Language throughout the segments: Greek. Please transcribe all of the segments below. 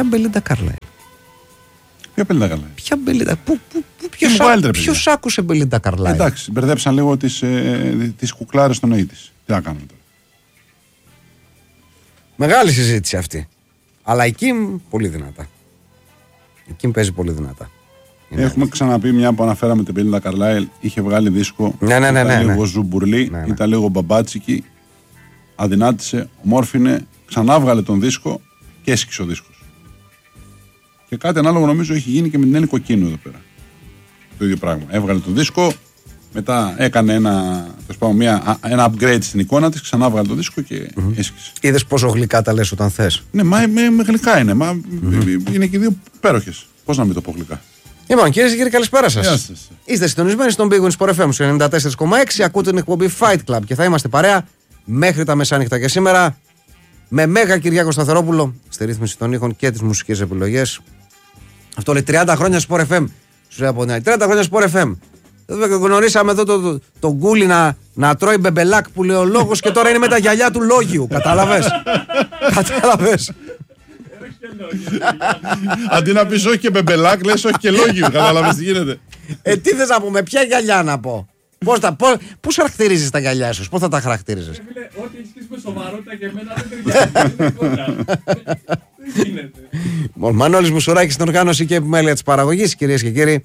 Ποια Μπελίντα Καρλάιλ? Ποια Μπελίντα Καρλάιλ? Ποια Μπελίντα? Ποιος άκουσε Μπελίντα Καρλάιλ? Εντάξει, μπερδέψαν λίγο τις κουκλάρες των νοή της. Τι να κάνουμε τώρα. Μεγάλη συζήτηση αυτή. Αλλά εκεί πολύ δυνατά. Εκεί παίζει πολύ δυνατά. Έχουμε ξαναπεί, μια που αναφέραμε την Μπελίντα Καρλάιλ, είχε βγάλει δίσκο. Ναι. Λίγο ζουμπουρλί, ήταν λίγο μπαμπάτσικη. Αδυνάτησε, ομόρφινε, ξανά βγάλε τον δίσκο και έσυξε ο δίσκος. Και κάτι ανάλογο νομίζω έχει γίνει και με την Έννη Κοκκίνου εδώ πέρα. Το ίδιο πράγμα. Έβγαλε τον δίσκο, μετά έκανε ένα upgrade στην εικόνα της, ξανά βγάλε τον δίσκο και έσυξε. Είδες πόσο γλυκά τα λες όταν θες? Ναι, με γλυκά είναι. Είναι και δύο υπέροχες. Πώς να μην το πω γλυκά. Λοιπόν, κυρίες και κύριοι, καλησπέρα σας. Είστε συντονισμένοι στον Big Win Sport FM στο 94,6. Ακούτε την εκπομπή Fight Club και θα είμαστε παρέα μέχρι τα μεσάνυχτα και σήμερα με Μέγα Κυριάκο Σταθερόπουλο στη ρύθμιση των ήχων και τις μουσικές επιλογές. Αυτό λέει 30 χρόνια Sport FM. Σου λέει από την άλλη, 30 χρόνια Sport FM. Γνωρίσαμε εδώ τον Γκούλι να τρώει μπεμπελάκ που λέει ο λόγος και τώρα είναι με τα γυαλιά του λόγιου. Κατάλαβες? Κατάλαβες? Αντί να πεις όχι και μπεμπελάκ, λες όχι και λόγιου. Κατάλαβες τι γίνεται? Τι θες να πούμε, ποια γυαλιά να πω? Πώς χαρακτηρίζεις τα γυαλιά σου, πώς θα τα χαρακτηρίζεις? Ό,τι έχεις πει με σοβαρότητα και εμένα δεν ταιριάζει. Δεν γίνεται. Μανώλης Μουσουράκης στην οργάνωση και επιμέλεια της παραγωγής. Κυρίες και κύριοι,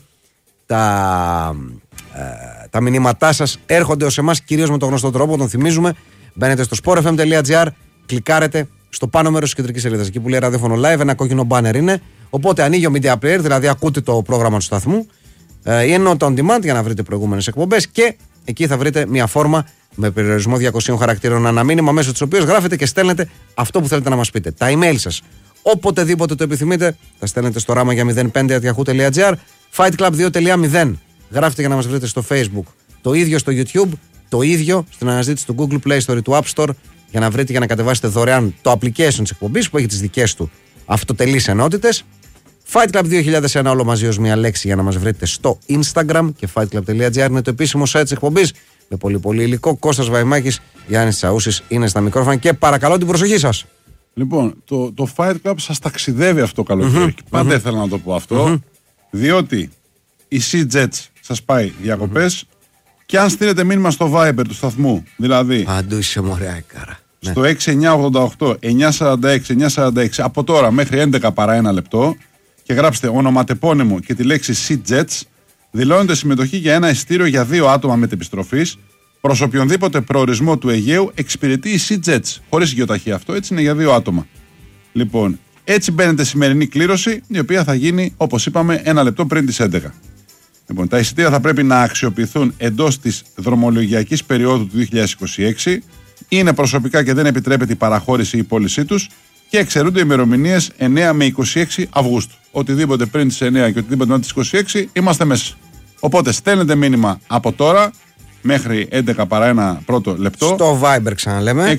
τα μηνύματά σας έρχονται ως εμάς κυρίως με τον γνωστό τρόπο, τον θυμίζουμε. Μπαίνετε στο sportfm.gr, κλικάρετε στο πάνω μέρος της κεντρικής σελίδας, εκεί που λέει ραδιόφωνο live, ένα κόκκινο banner είναι. Οπότε ανοίγει ο media player, δηλαδή ακούτε το πρόγραμμα του σταθμού. Είναι το on demand για να βρείτε προηγούμενες εκπομπές και εκεί θα βρείτε μια φόρμα με περιορισμό 200 χαρακτήρων ανά μήνυμα, μέσω της οποίας γράφετε και στέλνετε αυτό που θέλετε να μας πείτε. Τα email σας, οποτεδήποτε το επιθυμείτε, τα στέλνετε στο ράμα για 05@yahoo.gr, fightclub2.0. Γράφετε για να μας βρείτε στο Facebook, το ίδιο στο YouTube, το ίδιο στην αναζήτηση του Google Play Store ή του App Store για να βρείτε και να κατεβάσετε δωρεάν το application της εκπομπής που έχει τις δικές του αυτοτελείς ενότητες. Fight Club 2001 όλο μαζί ως μια λέξη για να μας βρείτε στο Instagram και fightclub.gr είναι το επίσημο site της εκπομπής με πολύ υλικό. Κώστας Βαϊμάκης, Γιάννης Τσαούσης είναι στα μικρόφωνα και παρακαλώ την προσοχή σας. Λοιπόν, το Fight Club σας ταξιδεύει αυτό το καλοκαίρι. Πάντα ήθελα να το πω αυτό, διότι η Sea-Jets σας πάει διακοπές και αν στείλετε μήνυμα στο Viber του σταθμού, δηλαδή παντού είσαι μωρέα κάρα, στο 6988-946-946 από τώρα μέχρι 11 παρά 1 λεπτό και γράψτε ονοματεπώνυμο και τη λέξη Sea-Jets, δηλώνετε συμμετοχή για ένα εισιτήριο για 2 άτομα μετεπιστροφής προς οποιονδήποτε προορισμό του Αιγαίου εξυπηρετεί η Sea-Jets. Χωρίς γεωταχή αυτό, έτσι είναι για 2 άτομα. Λοιπόν, έτσι μπαίνετε σημερινή κλήρωση, η οποία θα γίνει, όπως είπαμε, 1 λεπτό πριν τις 11. Λοιπόν, τα εισιτήρια θα πρέπει να αξιοποιηθούν εντός της δρομολογιακής περίοδου του 2026, είναι προσωπικά και δεν επιτρέπεται η παραχώρηση ή η πώλησή τους και εξαιρούνται οι ημερομηνίες 9 με 26 Αυγούστου. Οτιδήποτε πριν τις 9 και οτιδήποτε μετά τις 26 είμαστε μέσα. Οπότε στέλνετε μήνυμα από τώρα μέχρι 11 παρά 1 πρώτο λεπτό. Στο Viber ξαναλέμε.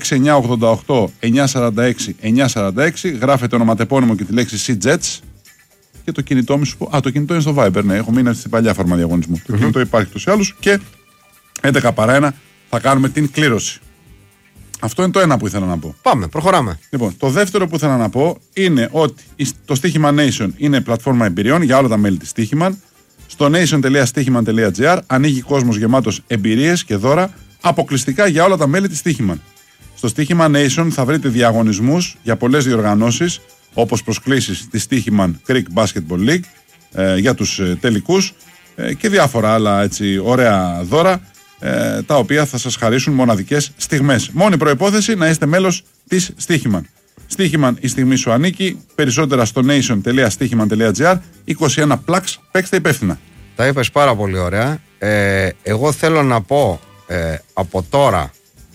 6988-946-946. Γράφετε ονοματεπώνυμο και τη λέξη Sea-Jets. Και το κινητό μου σου πω. Το κινητό είναι στο Viber. Ναι, έχω μείνει στην παλιά φόρμα διαγωνισμού. Το κινητό υπάρχει τους ή άλλους. Και 11 παρά 1 θα κάνουμε την κλήρωση. Αυτό είναι το ένα που ήθελα να πω. Πάμε, προχωράμε. Λοιπόν, το δεύτερο που ήθελα να πω είναι ότι το Στοίχημα Nation είναι πλατφόρμα εμπειριών για όλα τα μέλη της Στοίχημαν. Στο nation.stichiman.gr ανοίγει κόσμος γεμάτος εμπειρίες και δώρα αποκλειστικά για όλα τα μέλη της Στοίχημαν. Στο Στοίχημα Nation θα βρείτε διαγωνισμούς για πολλές διοργανώσεις, όπως προσκλήσεις της Στοίχημαν Greek Basketball League για τους τελικούς και διάφορα άλλα έτσι ωραία δώρα, τα οποία θα σας χαρίσουν μοναδικές στιγμές. Μόνη προϋπόθεση να είστε μέλος της Στοίχημαν. Στοίχημαν, η στιγμή σου ανήκει. Περισσότερα στο nation.stichiman.gr. 21 plugs, παίξτε υπεύθυνα. Τα είπες πάρα πολύ ωραία. Εγώ θέλω να πω από τώρα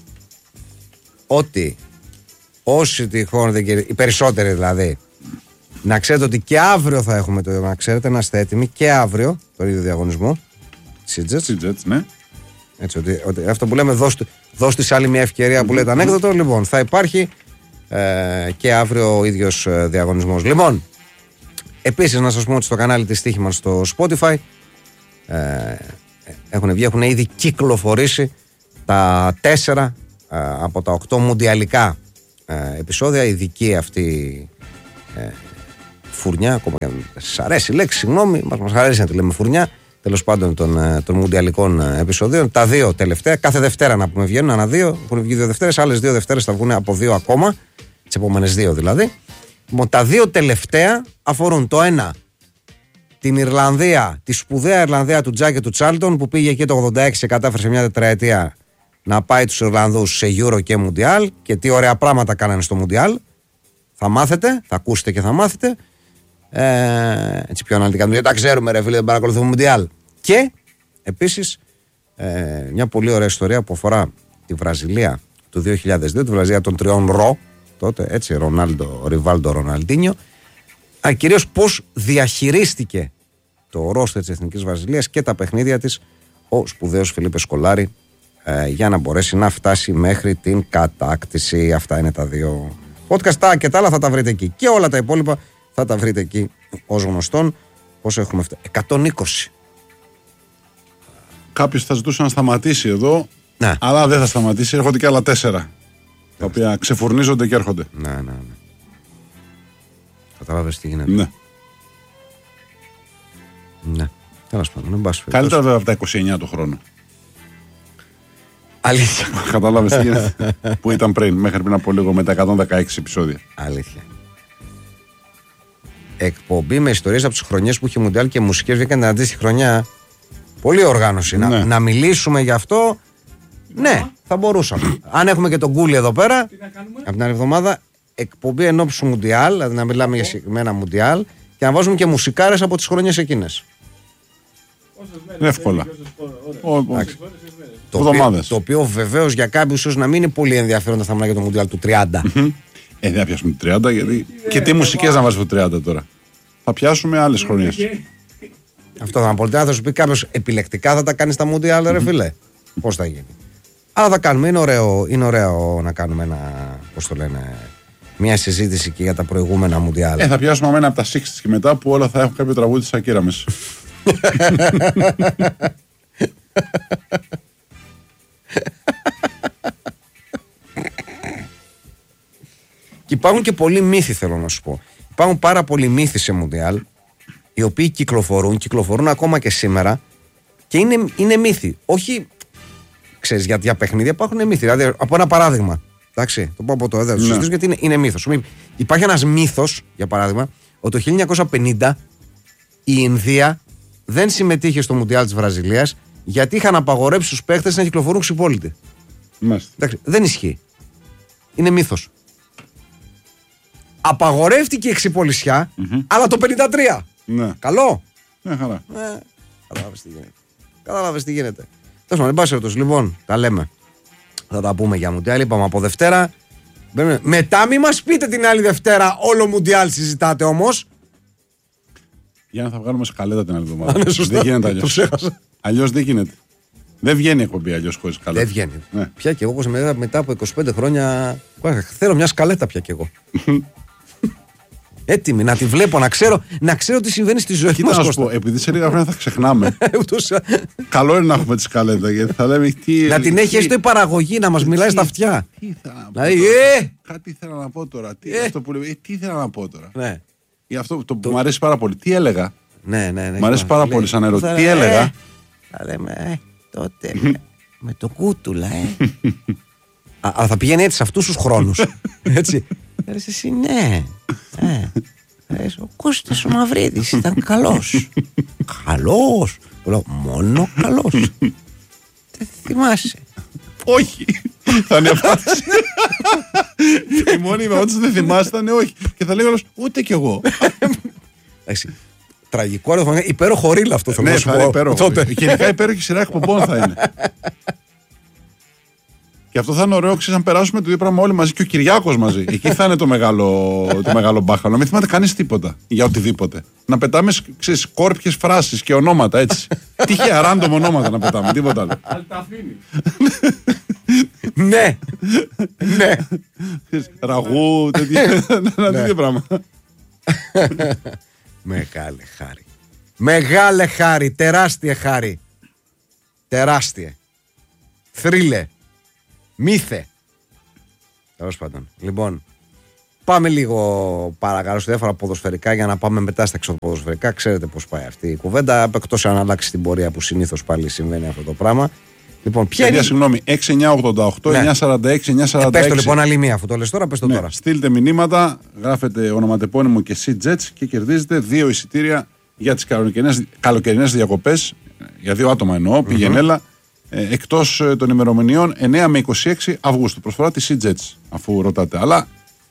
ότι όσοι τυχόν δεν κύριε, οι περισσότεροι δηλαδή, να ξέρετε ότι και αύριο θα έχουμε το, να ξέρετε, να είστε έτοιμοι και αύριο το ίδιο διαγωνισμό. Sea-Jets, ναι. Έτσι, ότι αυτό που λέμε δώσ' της άλλη μια ευκαιρία που λέτε ανέκδοτο, λοιπόν, θα υπάρχει και αύριο ο ίδιος διαγωνισμός. Λοιπόν, επίσης να σας πούμε ότι στο κανάλι της Στοίχημαν στο Spotify έχουν ήδη κυκλοφορήσει τα 4 από τα 8 μουντιαλικά επεισόδια, ειδική αυτή φουρνιά, ακόμα και αν σας αρέσει η λέξη, συγγνώμη, μας αρέσει να τη λέμε φουρνιά, τέλος πάντων των μουντιαλικών επεισοδίων. Τα 2 τελευταία, κάθε Δευτέρα να πούμε βγαίνουν, ανά 2, έχουν βγει 2 Δευτέρες, άλλες 2 Δευτέρες θα βγουν από 2 ακόμα, τις επόμενες 2 δηλαδή. Λοιπόν, τα 2 τελευταία αφορούν το ένα, την Ιρλανδία, τη σπουδαία Ιρλανδία του Τζάκ και του Τσάλτον, που πήγε εκεί το 86 και κατάφερε σε μια τετραετία να πάει τους Ιρλανδούς σε Euro και Mundial, και τι ωραία πράγματα κάνανε στο Mundial. Θα μάθετε, θα ακούσετε και θα μάθετε. Έτσι πιο αναλυτικά. Δεν τα ξέρουμε, ρε φίλε, δεν παρακολουθούμε Mundial. Και επίσης μια πολύ ωραία ιστορία που αφορά τη Βραζιλία του 2002, τη Βραζιλία των τριών Ρο, τότε έτσι, Ρονάλντο, Ριβάλντο, Ροναλντίνιο. Κυρίως πώς διαχειρίστηκε το ρόστερ της Εθνικής Βραζιλίας και τα παιχνίδια της ο σπουδαίος Φιλίπε Σκολάρη, για να μπορέσει να φτάσει μέχρι την κατάκτηση. Αυτά είναι τα 2 podcast, και τα άλλα θα τα βρείτε εκεί, και όλα τα υπόλοιπα θα τα βρείτε εκεί, ως γνωστόν. Πόσο έχουμε φτάσει? 120. Κάποιος θα ζητούσε να σταματήσει εδώ, Ναι. αλλά δεν θα σταματήσει. Έρχονται και άλλα 4, τα οποία ξεφουρνίζονται και έρχονται. Ναι. Καταλάβες τι γίνεται. Ναι. Ναι. Τέλος πάντων, δεν πας. Καλύτερα βέβαια από τα 29 του χρόνου. Αλήθεια. Κατάλαβες τι γίνεται? Που ήταν μέχρι πριν από λίγο, με τα 116 επεισόδια. Αλήθεια. Εκπομπή με ιστορίες από τις χρονιές που είχε Μουντιάλ και μουσικές βγήκαν την αντίστοιχη χρονιά. Πολύ οργάνωση. Ναι. Να μιλήσουμε γι' αυτό. Ναι, θα μπορούσαμε. Αν έχουμε και τον Κούλι εδώ πέρα, Τι να κάνουμε? από την άλλη εβδομάδα, εκπομπή ενόψου Μουντιάλ, δηλαδή να μιλάμε για συγκεκριμένα Μουντιάλ, και να βάζουμε και μουσικάρες από τις χρονιές εκείνες. Όσες μέρες Εύκολα. θέλει και όσες ώρες. Εντάξει. Όσες μέρες. Εβδομάδες. Το οποίο βεβαίως για κάποιους ίσως να μην είναι πολύ ενδιαφέρον, θα μιλάμε για το Μουντιάλ του 30. Δεν θα πιάσουμε το 30, γιατί. Και τι μουσικές να βάζεις το 30 τώρα? Θα πιάσουμε άλλες χρονιές. Αυτό θα είναι. Θα σου πει κάποιος επιλεκτικά θα τα κάνει στα Μουντιάλ, ρε φίλε. Πώς θα γίνει? Αλλά θα κάνουμε. Είναι ωραίο να κάνουμε ένα. Πώς το λένε. Μια συζήτηση και για τα προηγούμενα Μουντιάλ. Θα πιάσουμε αμένα από τα 60 και μετά, που όλα θα έχουν κάποιο τραγούδι της Σακύρα μέσα. Και υπάρχουν και πολλοί μύθοι, θέλω να σου πω. Υπάρχουν πάρα πολλοί μύθοι σε Μουντιάλ, οι οποίοι κυκλοφορούν ακόμα και σήμερα, και είναι μύθοι. Όχι, ξέρεις, για παιχνίδια υπάρχουν μύθοι. Δηλαδή, από ένα παράδειγμα. Εντάξει, το πω από το έδαφος, Ναι. γιατί είναι μύθος. Υπάρχει ένας μύθος, για παράδειγμα, ότι το 1950 η Ινδία δεν συμμετείχε στο Μουντιάλ της Βραζιλίας, γιατί είχαν απαγορέψει τους παίχτες να κυκλοφορούν ξυπόλυτοι. Μάλιστα. Εντάξει, δεν ισχύει. Είναι μύθος. Απαγορεύτηκε η ξυπολισιά, αλλά το 53. Ναι. Καλό. Μια χαρά. Κατάλαβες τι γίνεται. Τέλος πάντων, εν πάση περιπτώσει, λοιπόν, τα λέμε. Θα τα πούμε για Μουντιάλ. Είπαμε από Δευτέρα. Μετά μη μας πείτε την άλλη Δευτέρα όλο Μουντιάλ συζητάτε όμως. Για να θα βγάλουμε σκαλέτα την άλλη εβδομάδα. Ναι, σωστά. Δεν γίνεται Το αλλιώς. ξέχασα. Αλλιώς δεν γίνεται. Δεν βγαίνει η εκπομπή αλλιώς χωρίς σκαλέτα. Δεν βγαίνει. Ναι. Πια και εγώ, όπως μετά από 25 χρόνια, θέλω μια σκαλέτα πια κι εγώ. Έτοιμη να τη βλέπω, να ξέρω τι συμβαίνει στη ζωή Κοίτα μας. να σου Κώστα. πω, επειδή σε λίγα χρόνια θα ξεχνάμε. Ούτως, Καλό είναι να έχουμε τη σκαλέτα, γιατί θα λέμε τι. να την έχει έστω η παραγωγή, να μας μιλάει στα αυτιά. Τι ήθελα να πω. Δηλαδή, τώρα. Κάτι ήθελα να πω τώρα. Αυτό που λέμε, τι ήθελα να πω τώρα. Ναι. Ή αυτό το που μου αρέσει πάρα πολύ. Τι έλεγα. Ναι. Μ' αρέσει πάρα πολύ σαν ερώτηση. Τι έλεγα. Θα λέμε, τότε με το κούτουλα, Αλλά θα πηγαίνει έτσι σε αυτούς τους χρόνους. Έτσι. Λες εσύ, ναι. Ο Κώστας ο Μαυρίδης ήταν καλός. Καλός. Λέω, μόνο καλός. Δεν θυμάσαι. Όχι. Θα είναι απάντηση. Η μόνη ερώτηση δεν θυμάσαι ήταν όχι. Και θα λέγω ούτε κι εγώ. Εντάξει. Τραγικό, αλλά υπέροχο ρίλ αυτό θέλω Ναι, να σου θα είναι πω. υπέροχο. Τότε. Γενικά υπέροχη σειρά εκπομπών θα είναι. Και αυτό θα είναι ωραίο, ξέρεις, να περάσουμε το ίδιο πράγμα όλοι μαζί και ο Κυριάκος μαζί. Εκεί θα είναι το μεγάλο μπάχαλο. Να μην θυμάται κανείς τίποτα για οτιδήποτε. Να πετάμε, ξέρεις, κόρπιες φράσεις και ονόματα έτσι. Τυχαία, random ονόματα να πετάμε, τίποτα άλλο. Αλλά τα αφήνει. Ναι. Ναι. Ξέρεις, ραγού, ένα τέτοιο πράγμα. Μεγάλε χάρη. Μεγάλε χάρη. Τεράστια χάρη. Τεράστια. Θρύλε. Μύθε. Τέλος πάντων. Λοιπόν, Πάμε λίγο παρακαλώ σε διάφορα ποδοσφαιρικά για να πάμε μετά στα εξωποδοσφαιρικά. Ξέρετε πώς πάει αυτή η κουβέντα. Εκτός αν αλλάξει την πορεία που συνήθως πάλι συμβαίνει αυτό το πράγμα. Λοιπόν, ποια είναι. Συγγνώμη, 6988, Ναι. 946, 946. Πες το λοιπόν άλλη μία, αφού το λες τώρα, πες το τώρα. Στείλτε μηνύματα, γράφετε ονοματεπώνυμο και Sea Jets και κερδίζετε 2 εισιτήρια για τις καλοκαιρινές διακοπές. Για 2 άτομα εννοώ, πηγενέλα. Εκτός των ημερομηνιών 9 με 26 Αυγούστου. Προσφορά τη Sea Jets, αφού ρωτάτε. Αλλά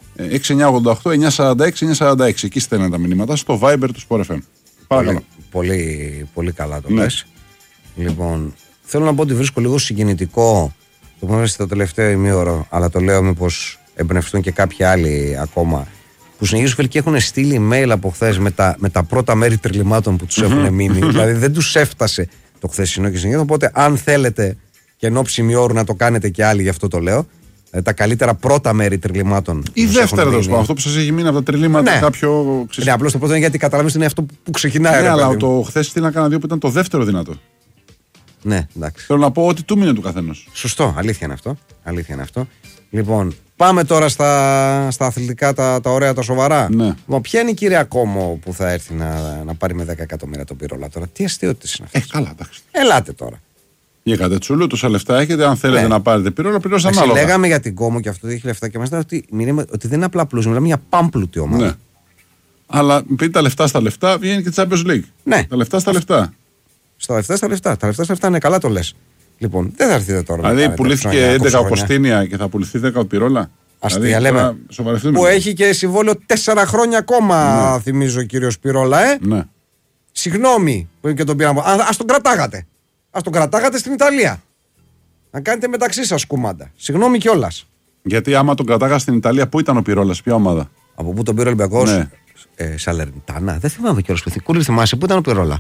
6988, 946, 946. Εκεί στέλνετε τα μηνύματα στο Viber του Sport FM. Παρακαλώ. Πολύ, πολύ καλά το λες. Λοιπόν, θέλω να πω ότι βρίσκω λίγο συγκινητικό το που το τελευταίο ημίωρο, αλλά το λέω μήπως εμπνευστούν και κάποιοι άλλοι ακόμα, που συνεχίζουν και έχουν στείλει email από χθες με τα πρώτα μέρη τριλημάτων που τους έχουν μείνει. Δηλαδή δεν τους έφτασε το χθεσινό και συνεχίζω. Οπότε, αν θέλετε και εν ώψη ημιώρου να το κάνετε και άλλοι, γι' αυτό το λέω. Τα καλύτερα πρώτα μέρη τριλημάτων. Ή δεύτερα τέλος πάντων. Αυτό που σας έχει μείνει από τα τριλήματα, κάποιο. Ναι, απλώς το πρώτο είναι γιατί καταλαβαίνετε είναι αυτό που ξεκινάει. Ναι, αλλά το χθες τι να κάνα δύο που ήταν το δεύτερο δυνατό. Ναι, εντάξει. Θέλω να πω ότι του μείνει του καθενός. Σωστό, αλήθεια είναι αυτό. Λοιπόν, πάμε τώρα στα αθλητικά, τα ωραία, τα σοβαρά. Ναι. Λοιπόν, ποια είναι η κυρία Κόμο που θα έρθει να πάρει με 10 εκατομμύρια τον πυρόλα τώρα? Τι αστείωτες είναι αυτές? Καλά, εντάξει. Ελάτε τώρα. Είχατε τσούλου, τόσα λεφτά έχετε. Αν θέλετε να πάρετε πυρόλα, πληρώσατε ανάλογα. Λέγαμε για την Κόμο και αυτό το 2007 και μας είπατε ότι δεν είναι απλά πλούσιο, μιλάμε για πάμπλουτη ομάδα. Ναι. Αλλά επειδή τα λεφτά στα λεφτά βγαίνει και Champions League. Ναι. Τα λεφτά στα λεφτά. Στα λεφτά είναι καλά, το λες. Λοιπόν, δεν θα έρθετε τώρα. Δηλαδή πουλήθηκε 11 Κωστίνια και θα πουληθεί 10 πυρόλα. Αστεία λέμε. Που έχει και συμβόλαιο 4 χρόνια ακόμα, ναι. Θυμίζω ο κύριος Πυρόλα, Ναι. Συγγνώμη που και τον πήραμε. Ας τον κρατάγατε. Ας τον κρατάγατε στην Ιταλία. Να κάνετε μεταξύ σας κουμάντα. Συγγνώμη κιόλας. Γιατί άμα τον κρατάγα στην Ιταλία, πού ήταν ο Πυρόλας, ποια ομάδα? Από πού τον πήρε ο Ολυμπιακός? Ναι. Σαλερνιτάνα. Δεν θυμάμαι κιόλας. Κούλη, θυμάσαι πού ήταν ο Πυρόλα?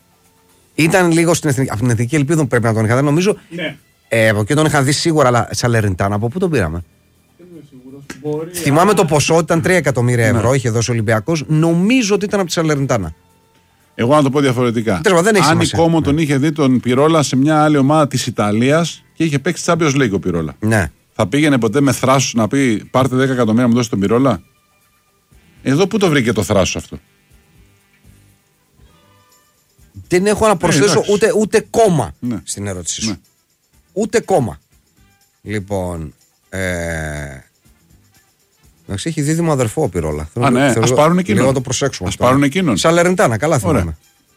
Ήταν λίγο από την Εθνική Ελπίδα, πρέπει να τον είχα δει, νομίζω. Ναι. Από εκεί τον είχα δει σίγουρα, αλλά Σαλερνιτάνα, από πού τον πήραμε? Θυμάμαι το ποσό, ήταν 3 εκατομμύρια ευρώ, είχε δώσει ο Ολυμπιακός. Νομίζω ότι ήταν από τη Σαλερνιτάνα. Εγώ να το πω διαφορετικά. Αν η Κόμο τον είχε δει τον Πυρόλα σε μια άλλη ομάδα της Ιταλίας και είχε παίξει Champions League ο Πυρόλα. Ναι. Θα πήγαινε ποτέ με θράσος να πει πάρτε 10 εκατομμύρια μου δώσει τον Πυρόλα? Εδώ πού το βρήκε το θράσος αυτό? Δεν έχω να προσθέσω ούτε κόμμα στην ερώτησή σου. Ναι. Ούτε κόμμα. Λοιπόν. Έχει δίδυμο αδερφό ο Πυρόλα. Ναι, ας πάρουν εκείνον. Λίγο το προσέξουμε. Ας πάρουν εκείνον. Σαλερνιτάνα, καλά θυμάμαι.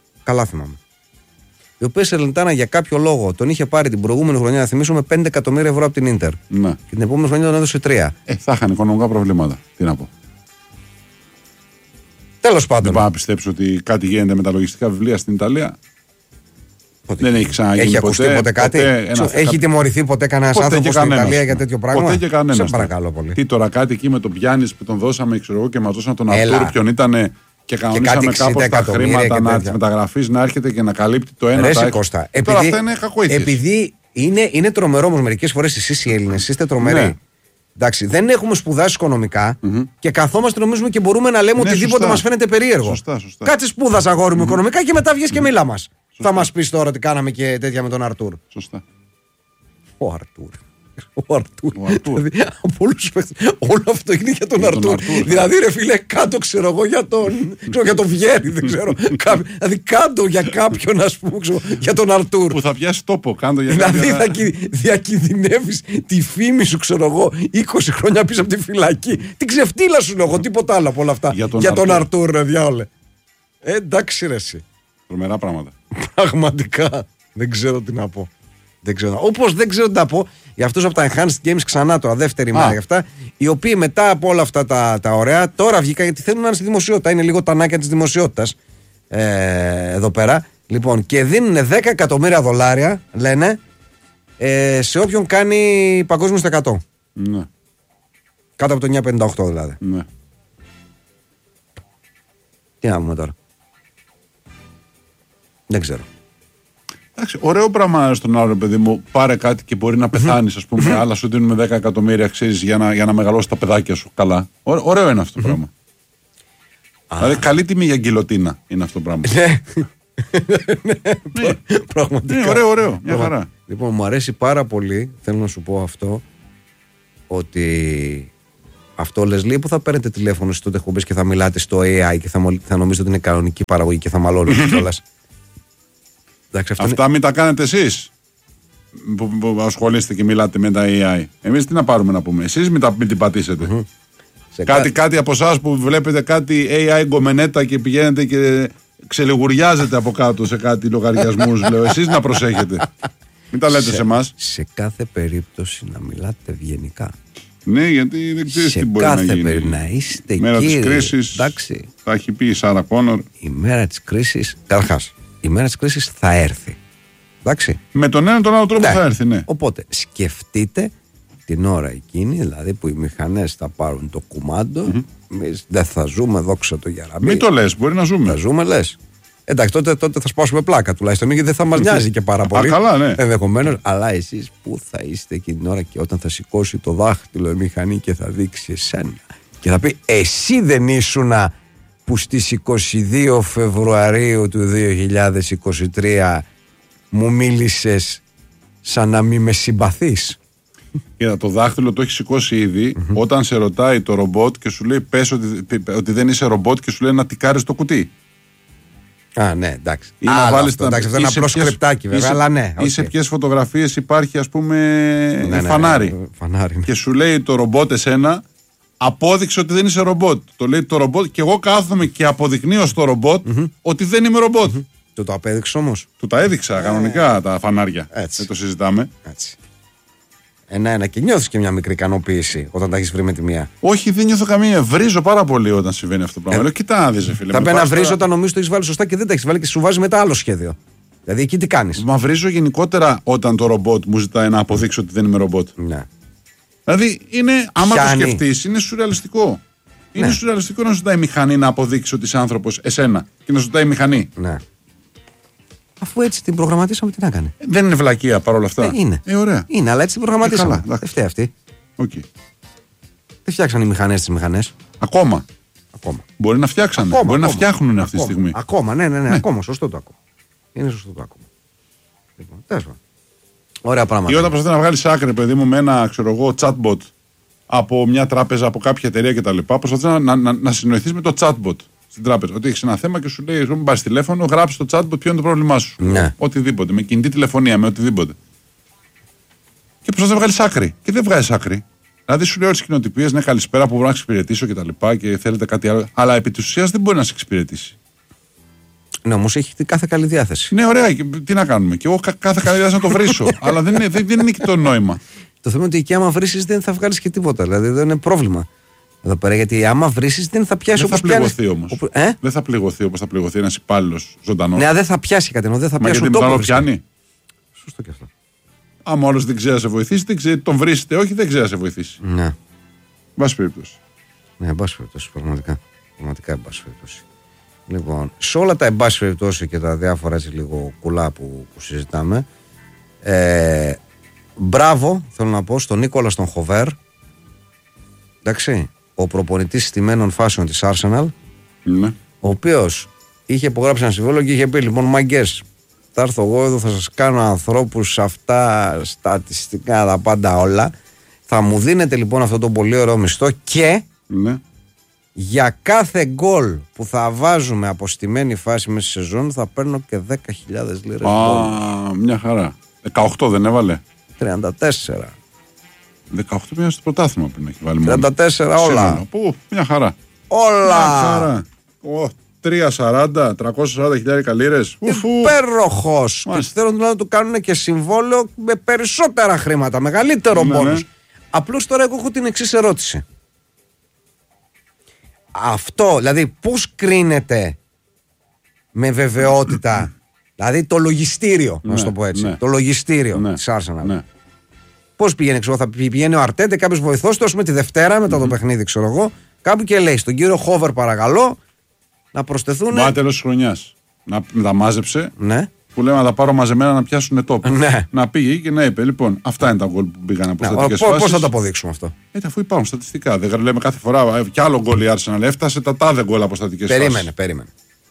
Η οποία Σαλερνιτάνα για κάποιο λόγο τον είχε πάρει την προηγούμενη χρονιά, να θυμίσουμε, 5 εκατομμύρια ευρώ από την Ίντερ. Ναι. Και την επόμενη χρονιά τον έδωσε 3. Θα είχαν οικονομικά προβλήματα. Τι να πω. Τέλος πάντων. Δεν πάω να πιστέψω ότι κάτι γίνεται με τα λογιστικά βιβλία στην Ιταλία. Δεν έχει ξαναγίνει. Έχει ακουστεί ποτέ κάτι? Έχει τιμωρηθεί ποτέ κανένας άνθρωπος στην Ιταλία για τέτοιο πράγμα? Ποτέ και κανένας. Σε παρακαλώ πολύ. Τι τώρα, κάτι εκεί με τον Πιάννης που τον δώσαμε, ξέρω εγώ, και μας δώσαν τον Αρτούρ, ποιον ήταν, και κανονίσαμε κάπως τα χρήματα τη μεταγραφή να έρχεται και να καλύπτει το ένα. Ρε Κώστα, τώρα αυτά είναι κακοήθειες. Επειδή είναι τρομερό όμως μερικές φορές εσείς οι Έλληνες, είστε τρομεροί. Ναι. Εντάξει, δεν έχουμε σπουδάσει οικονομικά και καθόμαστε νομίζουμε και μπορούμε να λέμε οτιδήποτε μας φαίνεται περίεργο. Σωστά. Κάτσε σπούδασα αγόρι μου οικονομικά και μετά βγες και μίλα μας. Θα μας πεις τώρα ότι κάναμε και τέτοια με τον Αρτούρ. Σωστά. Ο Αρτούρ. Δηλαδή, από όλους τους παίκτες, όλο αυτό είναι για τον Αρτούρ. Δηλαδή, ρε φίλε, κάτω ξέρω εγώ για τον Βιέρη, δεν ξέρω. Δηλαδή, κάτω για κάποιον, ας πούμε, για τον Αρτούρ. Που θα πιάσει τόπο, κάτω για δηλαδή, θα διακινδυνεύεις τη φήμη σου, ξέρω εγώ, 20 χρόνια πίσω από τη φυλακή. Την ξεφτύλα σου, εγώ, τίποτα άλλο από όλα αυτά. Για τον Αρτούρ, ρε διάολε. Εντάξει, ρε εσύ. Τρομερά πράγματα. Πραγματικά δεν ξέρω τι να πω. Όπως δεν ξέρω τι να πω για αυτούς από τα Enhanced Games, ξανά τώρα, δεύτερη μέρα για αυτά, οι οποίοι μετά από όλα αυτά τα ωραία, τώρα βγήκαν γιατί θέλουν να είναι στη δημοσιότητα. Είναι λίγο τα νάκια της δημοσιότητας εδώ πέρα. Λοιπόν, και δίνουν 10 εκατομμύρια δολάρια, λένε, σε όποιον κάνει παγκόσμιο στα 100. Ναι. Κάτω από το 958 δηλαδή. Ναι. Τι να πούμε τώρα. Δεν ξέρω. Εντάξει, ωραίο πράγμα στον άλλο, παιδί μου. Πάρε κάτι και μπορεί να πεθάνει, α πούμε. Αλλά σου δίνουμε 10 εκατομμύρια, ξέρεις, για να μεγαλώσει τα παιδάκια σου. Καλά. Ωραίο είναι αυτό το πράγμα. Δηλαδή, καλή τιμή για γκυλοτίνα είναι αυτό το πράγμα. Ναι, πραγματικά. Ωραίο. Μια χαρά. Λοιπόν, μου αρέσει πάρα πολύ, θέλω να σου πω αυτό, ότι Αυτό λες λέει που θα παίρνετε τηλέφωνο στις τότε εκπομπές και θα μιλάτε στο AI και θα νομίζετε ότι είναι κανονική παραγωγή και θα μαλώνετε κιόλας. Αυτά μην τα κάνετε εσείς που ασχολείστε και μιλάτε με τα AI. Εμείς τι να πάρουμε να πούμε. Εσείς μην την πατήσετε. Κάτι από εσάς που βλέπετε κάτι AI γκομενέτα και πηγαίνετε και ξελιγουριάζετε από κάτω σε κάτι λογαριασμούς. Λέω εσείς να προσέχετε. Μην τα λέτε σε εμάς. Σε κάθε περίπτωση να μιλάτε ευγενικά. Ναι, γιατί δεν ξέρεις τι μπορεί να γίνει. Σε κάθε περίπτωση να είστε μέρα κύριοι. Της κρίσης, εντάξει. θα έχει πει η Σάρα Κόνορ. Η μέρα της κρίσης, καταρχάς, η μέρα της κρίσης θα έρθει. Εντάξει. Με τον ένα τον άλλο τρόπο θα έρθει, ναι. Οπότε σκεφτείτε την ώρα εκείνη, δηλαδή που οι μηχανές θα πάρουν το κουμάντο, εμείς δεν θα ζούμε, δόξα τω Γιαραμπή. Μην το λες, μπορεί να ζούμε. Θα ζούμε, λες. Εντάξει, τότε θα σπάσουμε πλάκα τουλάχιστον, γιατί δεν θα μας νοιάζει και πάρα πολύ. Καλά, ναι. Ενδεχομένως, αλλά εσείς που θα είστε εκείνη την ώρα και όταν θα σηκώσει το δάχτυλο η μηχανή και θα δείξει εσένα και θα πει εσύ δεν ήσουνα που στις 22 Φεβρουαρίου του 2023 μου μίλησες σαν να μην με συμπαθείς. Κοίτα, το δάχτυλο το έχει σηκώσει ήδη. Όταν σε ρωτάει το ρομπότ και σου λέει πες ότι δεν είσαι ρομπότ και σου λέει να τικάρεις το κουτί. Α, ναι, εντάξει. Ή να βάλεις εντάξει, αυτό είναι απλό σκρεπτάκι βέβαια, αλλά ναι. Ή σε ποιες φωτογραφίες υπάρχει ας πούμε φανάρι. Φανάρι. Και σου λέει το ρομπότ εσένα, απόδειξε ότι δεν είσαι ρομπότ. Το λέει το ρομπότ και εγώ κάθομαι και αποδεικνύω στο ρομπότ ότι δεν είμαι ρομπότ. Το απέδειξε όμως. Του τα έδειξα κανονικά τα φανάρια. Έτσι. Δεν το συζητάμε. Έτσι. Ένα και νιώθεις και μια μικρή ικανοποίηση όταν τα έχεις βρει με τη μία. Όχι, δεν νιώθω καμία. Βρίζω πάρα πολύ όταν συμβαίνει αυτό το πράγμα. Λέω, κοιτά, να δεις, φίλε. Θα πρέπει να βρίζω όταν νομίζεις το έχεις βάλει σωστά και δεν τα έχεις βάλει και σου βάζει μετά άλλο σχέδιο. Δηλαδή εκεί τι κάνεις. Μα βρίζω γενικότερα όταν το ρομπότ μου ζητάει να αποδείξω ότι δεν είμαι ρομπότ. Ναι. Δηλαδή είναι, άμα Πιάνει. το σκεφτείς, είναι σουρεαλιστικό. Είναι σουρεαλιστικό να σου ζητάει η μηχανή να αποδείξει ότι είσαι άνθρωπος, εσένα, και να σου ζητάει η μηχανή. Ναι. Αφού έτσι την προγραμματίσαμε, τι να κάνει. Δεν είναι βλακεία παρόλα αυτά. Είναι. Ωραία. Είναι, αλλά έτσι την προγραμματίσαμε. Καλά, δεν φταίει αυτή. Okay. Δεν φτιάξαν οι μηχανές τις μηχανές. Ακόμα. Ακόμα. Μπορεί να φτιάξανε. Μπορεί να φτιάχνουν αυτή τη στιγμή. Ακόμα, ναι. Ακόμα. Σωστό το ακόμα. Είναι σωστό το ακόμα. Λοιπόν, τέλος πάντων. Ωραία πράγματα. Ή όταν προσπαθεί να βγάλει άκρη, παιδί μου, με ένα chatbot από μια τράπεζα, από κάποια εταιρεία κτλ. Προσπαθεί να συνοηθεί με το chatbot στην τράπεζα. Ότι έχει ένα θέμα και σου λέει: μην πάρει τηλέφωνο, γράψει το chatbot, ποιο είναι το πρόβλημά σου. Ναι. Οτιδήποτε. Με κινητή τηλεφωνία, με οτιδήποτε. Και προσπαθεί να βγάλει άκρη. Και δεν βγάζει άκρη. Δηλαδή σου λέει όλες τις κοινοτυπίες, ναι, καλησπέρα που μπορώ να εξυπηρετήσω κτλ. Και θέλετε κάτι άλλο. Αλλά επί της ουσίας δεν μπορεί να σε εξυπηρετήσει. Ναι, όμως έχει κάθε καλή διάθεση. Ναι, ωραία. Τι να κάνουμε. Και εγώ κάθε καλή διάθεση να το βρίσω. Αλλά δεν είναι και το νόημα. Το θέμα είναι ότι εκεί άμα βρίσεις δεν θα βγάλεις και τίποτα. Δηλαδή δεν είναι πρόβλημα εδώ πέρα. Γιατί άμα βρίσεις δεν θα πιάσει όπως πιάνει. Δεν θα πληγωθεί όμως. Δεν θα πληγωθεί όπως θα πληγωθεί ένας υπάλληλος ζωντανός. Ναι, δεν θα πιάσει κάτι. Δεν θα Μα πιάσει γιατί μετά άλλο πιάνει. Σωστό και αυτό. Άμα όλος δεν ξέρει να σε βοηθήσει, τον βρίσκεται, όχι, δεν ξέρει να σε βοηθήσει. Ναι. Μπας περιπτώσει. Ναι, εν πάση περιπτώσει, πραγματικά. Πραγματικά, εν πάση περιπτώσει. Λοιπόν, σε όλα τα εν πάση περιπτώσει και τα διάφορα έτσι λίγο κουλά που συζητάμε, μπράβο, θέλω να πω, στον Νίκολα στον Χοβέρ. Εντάξει, ο προπονητής στημένων φάσεων της Arsenal, Ναι. ο οποίος είχε υπογράψει ένα συμβόλαιο και είχε πει: λοιπόν, μαγκές, θα έρθω εγώ εδώ, θα σας κάνω ανθρώπους αυτά, στατιστικά, τα πάντα όλα. Θα μου δίνετε λοιπόν αυτό το πολύ ωραίο μισθό και Ναι. για κάθε γκολ που θα βάζουμε από στημένη φάση μέσα στη σεζόν θα παίρνω και 10.000 λίρες. Μια χαρά. 18 δεν έβαλε. 34. 18 πήγαινε στο πρωτάθλημα πριν έχει βάλει μόνο. 34 όλα. Πού, μια χαρά. Όλα. 340, 340.000 λίρες. Υπέροχος. Και θέλουν να του κάνουν και συμβόλαιο με περισσότερα χρήματα, μεγαλύτερο πόνους. Ναι. Απλώς τώρα εγώ έχω την εξής ερώτηση. Αυτό, δηλαδή πώς κρίνεται με βεβαιότητα, δηλαδή το λογιστήριο, να σου το πω έτσι, το λογιστήριο της Arsenal. Ναι. Πώς πηγαίνει, ξέρω, θα πηγαίνει ο Αρτέντε, κάποιος βοηθός του, ας πούμε τη Δευτέρα μετά το παιχνίδι, ξέρω εγώ, κάπου και λέει στον κύριο Χόβερ, παρακαλώ, να προσθεθούν. Μα τέλος της χρονιάς. Να τα μάζεψε. Ναι. Που λέμε να τα πάρω μαζεμένα να πιάσουν τόπο. Ναι. Να πήγε και να είπε: λοιπόν, αυτά είναι τα γκολ που πήγαν από στατικές φάσεις. Πώς θα το αποδείξουμε αυτό. Αφού υπάρχουν στατιστικά. Δεν λέμε κάθε φορά κι άλλο γκολ η Arsenal έφτασε, τα τάδε γκολ από στατικές φάσεις. Περίμενε.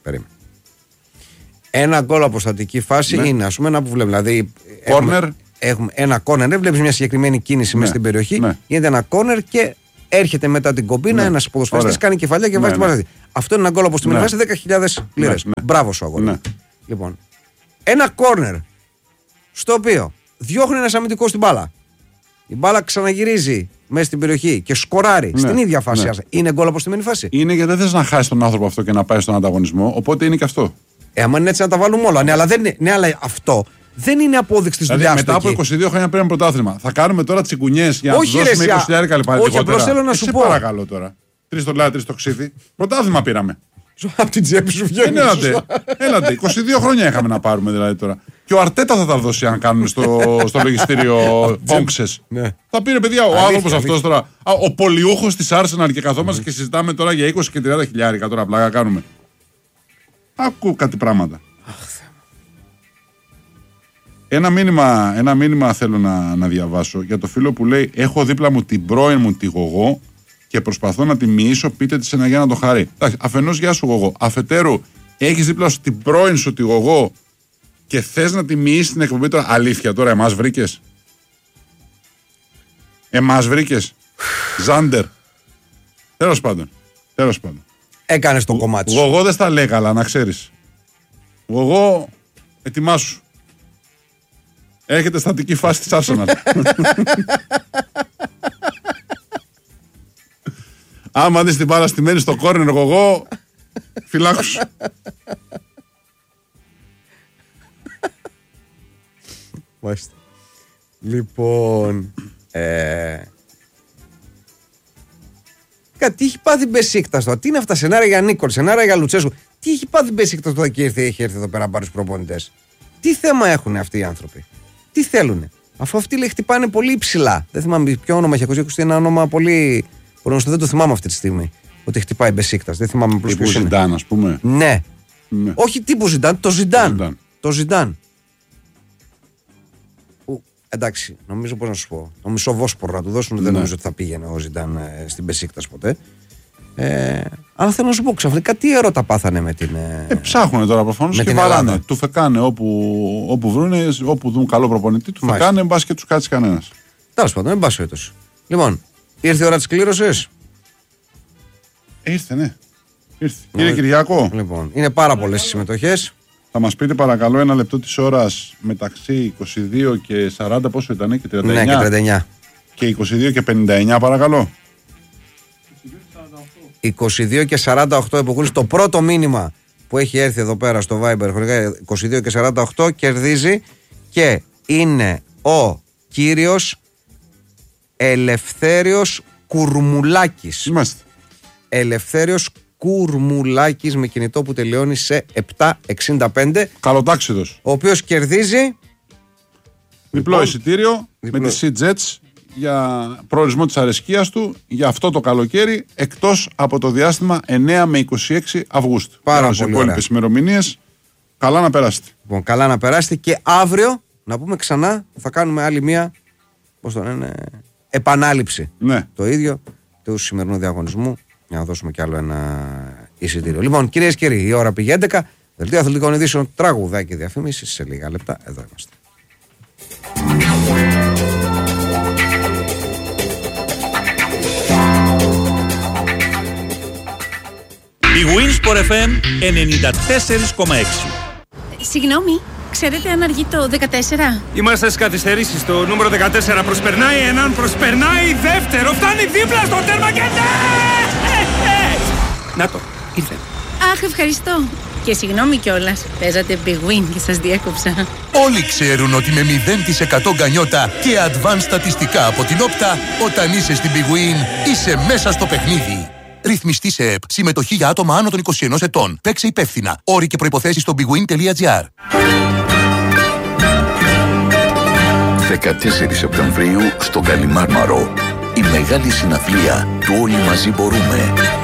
Ένα γκολ από στατική φάση είναι, ας πούμε, ένα που βλέπουμε. Δηλαδή, Κόρνερ. έχουμε ένα κόρνερ, δεν βλέπεις μια συγκεκριμένη κίνηση μέσα στην περιοχή. Γίνεται ένα κόρνερ και έρχεται μετά την κομπίνα, ένας ποδοσφαιριστής κάνει κεφαλιά και βάζει την μπάλα. Αυτό είναι ένα γκολ αποστημένη φάση 10.000 λίρες. Μπράβο σου, αγόρι. Λοιπόν, ένα κόρνερ στο οποίο διώχνει ένας αμυντικός στην μπάλα. Η μπάλα ξαναγυρίζει μέσα στην περιοχή και σκοράρει στην ίδια φάση. Είναι γκολ αποστημένη φάση. Είναι γιατί δεν θες να χάσει τον άνθρωπο αυτό και να πάει στον ανταγωνισμό. Οπότε είναι και αυτό. Άμα είναι έτσι να τα βάλουμε όλα. Ναι, αλλά αυτό δεν είναι απόδειξη της δουλειάς. Μετά από 22 χρόνια πήραμε πρωτάθλημα. Θα κάνουμε τώρα τσιγκουνιές για να τους δώσουμε 20.000 λεπτά. Όχι, απλώς θέλω να σου πω. Παρακαλώ τώρα. 3 το λάδι, 3 το ξύδι. Πρωτάθλημα πήραμε. Από την τσέπη σου βγαίνει. Έλατε. 22 χρόνια είχαμε να πάρουμε δηλαδή τώρα. Και ο Αρτέτα θα τα δώσει αν κάνουμε στο λογιστήριο Πόγκσες. Θα πήρε παιδιά ο άνθρωπος αυτός τώρα. Ο πολιούχος της Arsenal και καθόμαστε και συζητάμε τώρα για 20 και 30 χιλιάρικα τώρα πλάκα κάνουμε. Άκου κάτι πράγματα. Ένα μήνυμα θέλω να διαβάσω για το φίλο που λέει: έχω δίπλα μου την πρώην μου τη Γογό και προσπαθώ να τη μοιήσω, πείτε της ένα για να το χαρεί. Αφενός γεια σου Γογό. Αφετέρου, έχεις δίπλα σου την πρώην σου τη Γογό και θες να τη μοιήσεις την εκπομπή τώρα. Αλήθεια τώρα, εμάς βρήκες. Ζάντερ. Τέλος πάντων. Έκανες το κομμάτι σου. Γογό δεν στα λέγαλα, να ξέρεις. Γογό, ετοιμάσου. Έχετε στατική φάση της Arsenal. Άμα δεις την μπάλα στημένη στο κόρνερ Γογό, φυλάκους. Μάλιστα. Λοιπόν, κάτι έχει πάθει Μπεσίκτας τώρα. Τι είναι αυτά, σενάρια για Νίκολ, σενάρια για Λουτσέσκου. Τι έχει πάθει Μπεσίκτας τώρα και έχει έρθει εδώ πέρα να πάρει τους προπονητές. Τι θέμα έχουν αυτοί οι άνθρωποι. Τι θέλουνε. Αφού αυτοί λέει χτυπάνε πολύ υψηλά. Δεν θυμάμαι ποιο όνομα έχει ακούσει. Είναι ένα όνομα πολύ γνωστό. Δεν το θυμάμαι αυτή τη στιγμή. Ότι χτυπάει Μπεσίκτας. Δεν θυμάμαι ποιος είναι. Τύπου Ζιντάν, ας πούμε. Ναι. Όχι τύπου Ζιντάν, το Ζιντάν. Εντάξει, νομίζω πώς να σου πω. Το μισό Βόσπορο να του δώσουν δεν νομίζω ότι θα πήγαινε ο Ζιντάν στην Μπεσίκτας ποτέ. Αλλά θέλω να σου πω ξαφνικά τι έρωτα πάθανε με την. Ψάχνουν τώρα προφανώς και βαράνε. Του φεκάνε όπου βρούνε, όπου δουν καλό προπονητή, του φεκάνε, μπας και τους κάτσει κανένας. Τέλος πάντων, εν πάση περιπτώσει. Λοιπόν, ήρθε η ώρα της κλήρωσης. Ήρθε, ναι. Κύριε Κυριάκο. Λοιπόν, είναι πάρα πολλές οι συμμετοχές. Θα μας πείτε παρακαλώ ένα λεπτό της ώρας μεταξύ 22 και 40, πόσο ήταν, και 39. Ναι, και 39. Και 22 και 59 παρακαλώ. 22 και 48 υποκούληση. Το πρώτο μήνυμα που έχει έρθει εδώ πέρα στο Viber χρονικά 22 και 48 κερδίζει και είναι ο κύριος Ελευθέριος Κουρμουλάκης. Είμαστε. Ελευθέριος Κουρμουλάκης με κινητό που τελειώνει σε 765. Καλοτάξιδος. Ο οποίος κερδίζει διπλό εισιτήριο με τη Sea Jets για προορισμό της αρεσκίας του για αυτό το καλοκαίρι εκτός από το διάστημα 9 με 26 Αυγούστου. Πάρα πολύ ωραία. Υπόλοιπες ημερομηνίες. Καλά να περάσετε. Λοιπόν, καλά να περάσετε και αύριο να πούμε ξανά θα κάνουμε άλλη μία επανάληψη. Ναι. Το ίδιο του σημερινού διαγωνισμού για να δώσουμε κι άλλο ένα εισιτήριο. Λοιπόν, κυρίες και κύριοι, η ώρα πήγε 11. Δελτίο αθλητικών ειδήσεων, τραγουδάκι και διαφήμιση σε λίγα λεπτά. Εδώ είμαστε. Η Winsport FM 94,6. Συγγνώμη, ξέρετε αν αργεί το 14? Είμαστε στις καθυστερήσεις. Το νούμερο 14 προσπερνάει έναν, προσπερνάει δεύτερο, φτάνει δίπλα στο τέρμα και ναι! Να το, ήρθε. Αχ, ευχαριστώ. Και συγγνώμη κιόλας, παίζατε Big Win και σας διέκοψα. Όλοι ξέρουν ότι με 0% γκανιότα και advanced στατιστικά από την Όπτα, όταν είσαι στην Big Win, είσαι μέσα στο παιχνίδι. Ρυθμιστή σε ΕΠ. Συμμετοχή για άτομα άνω των 21 ετών. Παίξε υπεύθυνα. Όροι και προϋποθέσεις στο bigwin.gr. 14 Σεπτεμβρίου στο Καλιμάρμαρο. Η μεγάλη συναυλία του Όλοι Μαζί Μπορούμε.